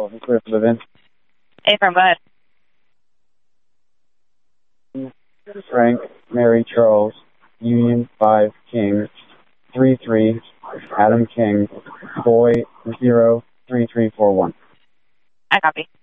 Charles. I'm clear for the VIN. Affirm, go ahead. Frank, Mary, Charles, Union 5, King, 33, Adam King, Boy 03341. I copy.